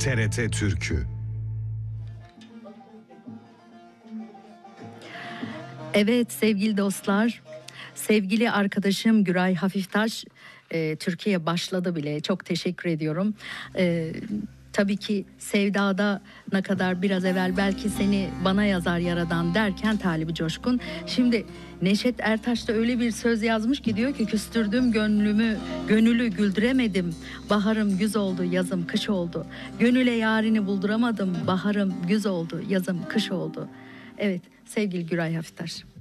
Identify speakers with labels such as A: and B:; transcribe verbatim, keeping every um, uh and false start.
A: T R T Türkü.
B: Evet sevgili dostlar, sevgili arkadaşım Güray Hafiftaş e, Türkiye başladı bile. Çok teşekkür ediyorum. E, tabii ki Sevda'da ne kadar biraz evvel belki seni bana yazar yaradan derken Talibi Coşkun. Şimdi Neşet Ertaş da öyle bir söz yazmış ki diyor ki küstürdüm gönlümü, gönülü güldüremedim. Baharım güz oldu, yazım kış oldu. Gönüle yarini bulduramadım. Baharım güz oldu, yazım kış oldu. Evet sevgili Güray Hafiftaş.